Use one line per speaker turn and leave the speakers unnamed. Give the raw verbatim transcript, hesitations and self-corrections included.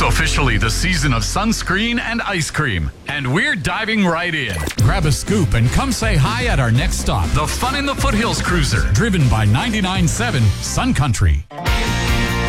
Officially the season of sunscreen and ice cream. And we're diving right in.
Grab a scoop and come say hi at our next stop.
The Fun in the Foothills Cruiser.
Driven by ninety-nine point seven Sun Country.